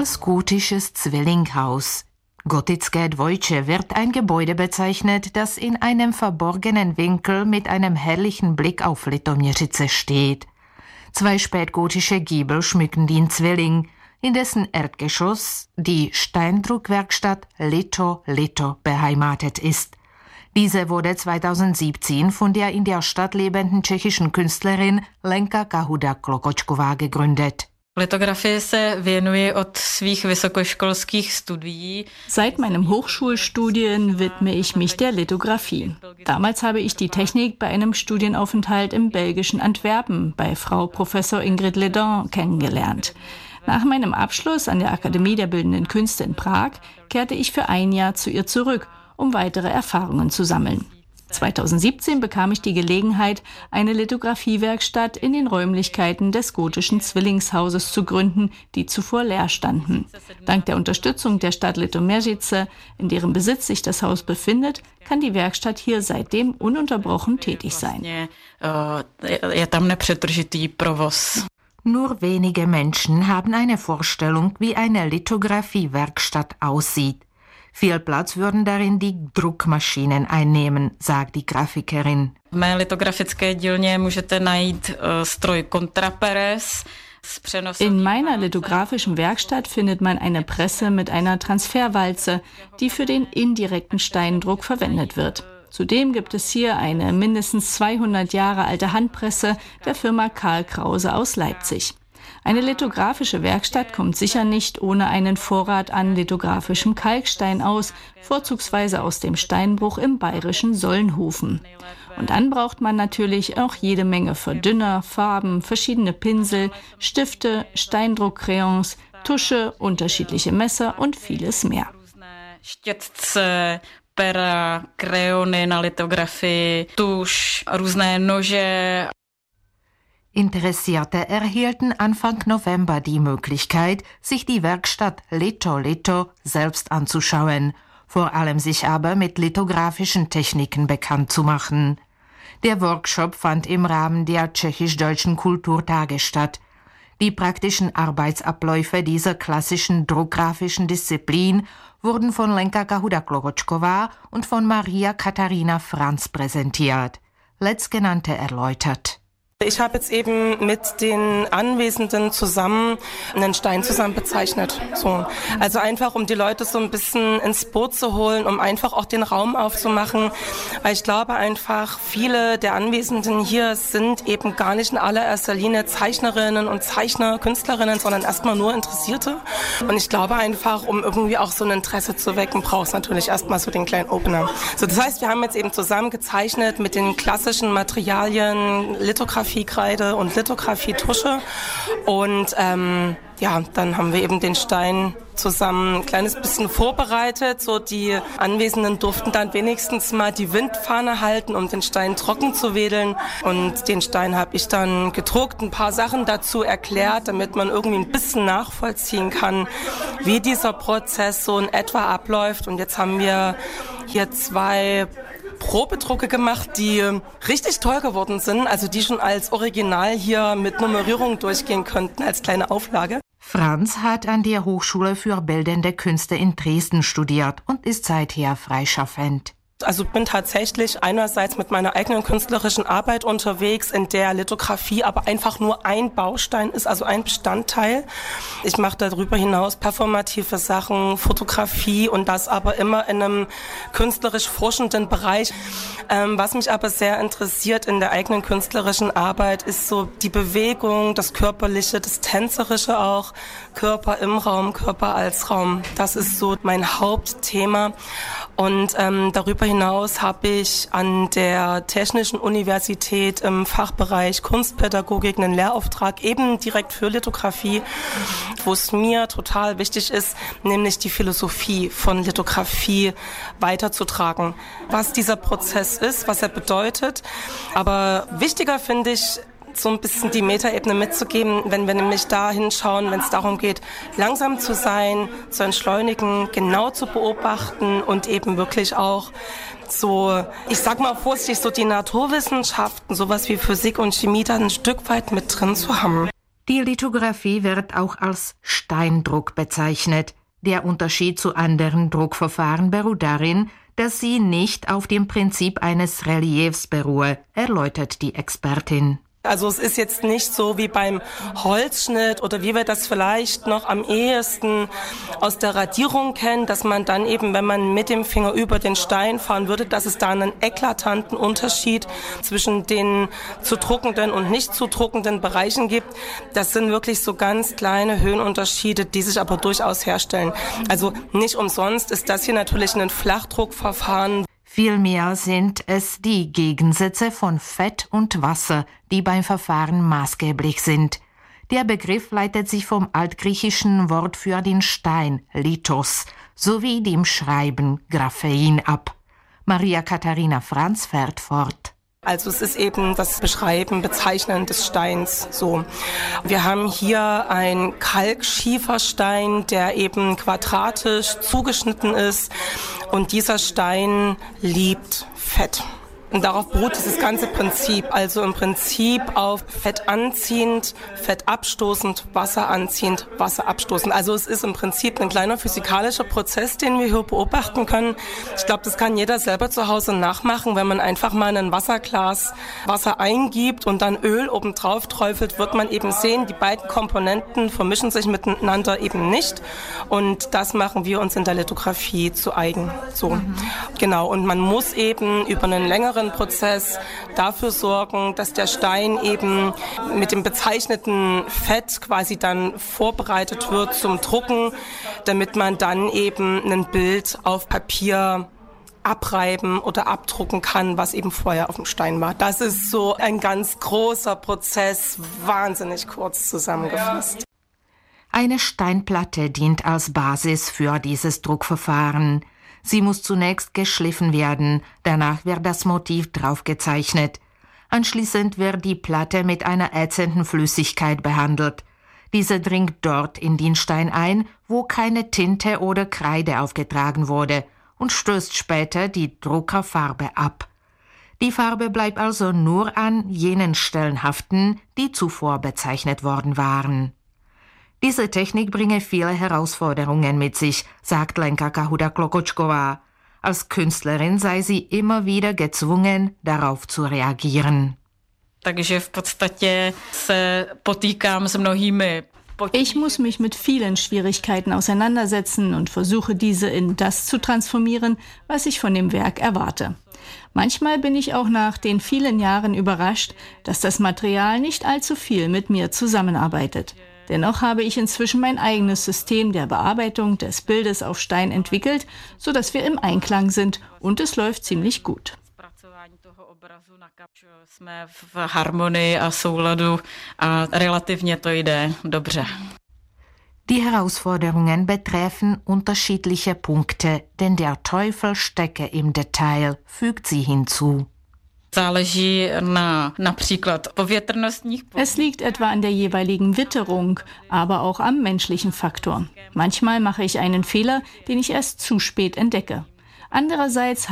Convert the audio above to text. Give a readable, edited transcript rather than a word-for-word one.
als gotisches Zwillinghaus. Gotické Dvojče wird ein Gebäude bezeichnet, das in einem verborgenen Winkel mit einem herrlichen Blick auf Litoměřice steht. 2 spätgotische Giebel schmücken den Zwilling, in dessen Erdgeschoss die Steindruckwerkstatt Lito beheimatet ist. Diese wurde 2017 von der in der Stadt lebenden tschechischen Künstlerin Lenka Kahuda-Klokočková gegründet. Litografii se věnuji od svých vysokoškolských studií. Seit meinem Hochschulstudien widme ich mich der Lithografie. Damals habe ich die Technik bei einem Studienaufenthalt im belgischen Antwerpen bei Frau Professor Ingrid Ledon kennengelernt. Nach meinem Abschluss an der Akademie der Bildenden Künste in Prag kehrte ich für ein Jahr zu ihr zurück, um weitere Erfahrungen zu sammeln. 2017 bekam ich die Gelegenheit, eine Lithografiewerkstatt in den Räumlichkeiten des gotischen Zwillingshauses zu gründen, die zuvor leer standen. Dank der Unterstützung der Stadt Litoměřice, in deren Besitz sich das Haus befindet, kann die Werkstatt hier seitdem ununterbrochen tätig sein. Nur wenige Menschen haben eine Vorstellung, wie eine Lithografiewerkstatt aussieht. Viel Platz würden darin die Druckmaschinen einnehmen, sagt die Grafikerin. V mé litografické dílně můžete najít stroj Contraperes. In meiner lithografischen Werkstatt findet man eine Presse mit einer Transferwalze, die für den indirekten Steindruck verwendet wird. Zudem gibt es hier eine mindestens 200 Jahre alte Handpresse der Firma Karl Krause aus Leipzig. Eine lithografische Werkstatt kommt sicher nicht ohne einen Vorrat an lithografischem Kalkstein aus, vorzugsweise aus dem Steinbruch im bayerischen Solnhofen. Und dann braucht man natürlich auch jede Menge Verdünner, Farben, verschiedene Pinsel, Stifte, Steindruckcrayons, Tusche, unterschiedliche Messer und vieles mehr. Pera, krayony na litografii, tuš, různé nože. Interessierte erhielten Anfang November die Möglichkeit, sich die Werkstatt Lito selbst anzuschauen, vor allem sich aber mit lithografischen Techniken bekannt zu machen. Der Workshop fand im Rahmen der tschechisch-deutschen Kulturtage statt. Die praktischen Arbeitsabläufe dieser klassischen druckgrafischen Disziplin wurden von Lenka Kahuda-Klokočková und von Maria Katharina Franz präsentiert. Letztgenannte erläutert. Ich habe jetzt eben mit den Anwesenden zusammen einen Stein zusammen bezeichnet. So. Also einfach, um die Leute so ein bisschen ins Boot zu holen, um einfach auch den Raum aufzumachen. Weil ich glaube einfach, viele der Anwesenden hier sind eben gar nicht in allererster Linie Zeichnerinnen und Zeichner, Künstlerinnen, sondern erstmal nur Interessierte. Und ich glaube einfach, um irgendwie auch so ein Interesse zu wecken, braucht es natürlich erstmal so den kleinen Opener. So, das heißt, wir haben jetzt eben zusammen gezeichnet mit den klassischen Materialien, Lithografiekreide und Lithografietusche. Und dann haben wir eben den Stein zusammen ein kleines bisschen vorbereitet. So, die Anwesenden durften dann wenigstens mal die Windfahne halten, um den Stein trocken zu wedeln. Und den Stein habe ich dann gedruckt, ein paar Sachen dazu erklärt, damit man irgendwie ein bisschen nachvollziehen kann, wie dieser Prozess so in etwa abläuft. Und jetzt haben wir hier 2 Probedrucke gemacht, die richtig toll geworden sind, also die schon als Original hier mit Nummerierung durchgehen könnten, als kleine Auflage. Franz hat an der Hochschule für Bildende Künste in Dresden studiert und ist seither freischaffend. Also bin tatsächlich einerseits mit meiner eigenen künstlerischen Arbeit unterwegs, in der Lithografie aber einfach nur ein Baustein ist, also ein Bestandteil. Ich mache darüber hinaus performative Sachen, Fotografie und das aber immer in einem künstlerisch forschenden Bereich. Was mich aber sehr interessiert in der eigenen künstlerischen Arbeit ist so die Bewegung, das Körperliche, das Tänzerische auch, Körper im Raum, Körper als Raum. Das ist so mein Hauptthema. Und darüber hinaus habe ich an der Technischen Universität im Fachbereich Kunstpädagogik einen Lehrauftrag eben direkt für Lithografie, wo es mir total wichtig ist, nämlich die Philosophie von Lithografie weiterzutragen. Was dieser Prozess ist, was er bedeutet. Aber wichtiger finde ich, so ein bisschen die Metaebene mitzugeben, wenn wir nämlich da hinschauen, wenn es darum geht, langsam zu sein, zu entschleunigen, genau zu beobachten und eben wirklich auch so, ich sag mal vorsichtig, so die Naturwissenschaften, sowas wie Physik und Chemie da ein Stück weit mit drin zu haben. Die Lithografie wird auch als Steindruck bezeichnet. Der Unterschied zu anderen Druckverfahren beruht darin, dass sie nicht auf dem Prinzip eines Reliefs beruhe, erläutert die Expertin. Also es ist jetzt nicht so wie beim Holzschnitt oder wie wir das vielleicht noch am ehesten aus der Radierung kennen, dass man dann eben, wenn man mit dem Finger über den Stein fahren würde, dass es da einen eklatanten Unterschied zwischen den zu druckenden und nicht zu druckenden Bereichen gibt. Das sind wirklich so ganz kleine Höhenunterschiede, die sich aber durchaus herstellen. Also nicht umsonst ist das hier natürlich ein Flachdruckverfahren. Vielmehr sind es die Gegensätze von Fett und Wasser, die beim Verfahren maßgeblich sind. Der Begriff leitet sich vom altgriechischen Wort für den Stein, Lithos, sowie dem Schreiben, Graphein, ab. Maria Katharina Franz fährt fort. Also es ist eben das Beschreiben, Bezeichnen des Steins so. Wir haben hier einen Kalkschieferstein, der eben quadratisch zugeschnitten ist und dieser Stein liebt Fett. Und darauf beruht dieses ganze Prinzip, also im Prinzip auf Fett anziehend, Fett abstoßend, Wasser anziehend, Wasser abstoßend. Also es ist im Prinzip ein kleiner physikalischer Prozess, den wir hier beobachten können. Ich glaube, das kann jeder selber zu Hause nachmachen, wenn man einfach mal in ein Wasserglas Wasser eingibt und dann Öl oben drauf träufelt, wird man eben sehen, die beiden Komponenten vermischen sich miteinander eben nicht. Und das machen wir uns in der Lithografie zu eigen. So, genau. Und man muss eben über einen längeren Prozess dafür sorgen, dass der Stein eben mit dem bezeichneten Fett quasi dann vorbereitet wird zum Drucken, damit man dann eben ein Bild auf Papier abreiben oder abdrucken kann, was eben vorher auf dem Stein war. Das ist so ein ganz großer Prozess, wahnsinnig kurz zusammengefasst. Eine Steinplatte dient als Basis für dieses Druckverfahren. Sie muss zunächst geschliffen werden, danach wird das Motiv draufgezeichnet. Anschließend wird die Platte mit einer ätzenden Flüssigkeit behandelt. Diese dringt dort in den Stein ein, wo keine Tinte oder Kreide aufgetragen wurde und stößt später die Druckerfarbe ab. Die Farbe bleibt also nur an jenen Stellen haften, die zuvor bezeichnet worden waren. Diese Technik bringe viele Herausforderungen mit sich, sagt Lenka Kahuda-Klokočková. Als Künstlerin sei sie immer wieder gezwungen, darauf zu reagieren. Takže v podstatě se potýkám s mnohými. Ich muss mich mit vielen Schwierigkeiten auseinandersetzen und versuche, diese in das zu transformieren, was ich von dem Werk erwarte. Manchmal bin ich auch nach den vielen Jahren überrascht, dass das Material nicht allzu viel mit mir zusammenarbeitet. Dennoch habe ich inzwischen mein eigenes System der Bearbeitung des Bildes auf Stein entwickelt, sodass wir im Einklang sind und es läuft ziemlich gut. Jsme v harmonii a souladu a relativně to jde dobře. Die Herausforderungen betreffen unterschiedliche Punkte, denn der Teufel stecke im Detail, fügt sie hinzu. Záleží na například povětrnostních. Es liegt etwa an der jeweiligen Witterung, aber auch am menschlichen Faktor. Manchmal mache ich einen Fehler, den ich erst zu spät entdecke. Andererseits